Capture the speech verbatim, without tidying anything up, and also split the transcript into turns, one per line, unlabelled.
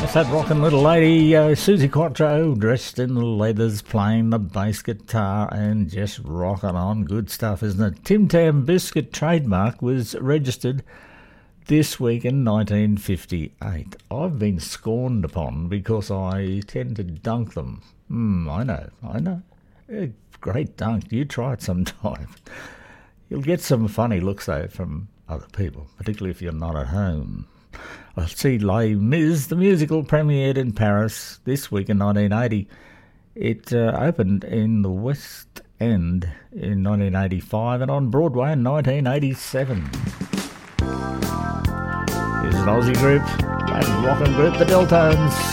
That rockin' little lady, uh, Susie Quattro, dressed in leathers, playing the bass guitar and just rocking on. Good stuff, isn't it? Tim Tam Biscuit trademark was registered this week in nineteen fifty-eight. I've been scorned upon because I tend to dunk them. Hmm, I know, I know. Yeah, great dunk. You try it sometime. You'll get some funny looks, though, from other people, particularly if you're not at home. I see Les Mis, the musical, premiered in Paris this week in nineteen eighty. It uh, opened in the West End in nineteen eighty-five and on Broadway in nineteen eighty-seven. Here's an Aussie group, and rockin' group, the Deltones.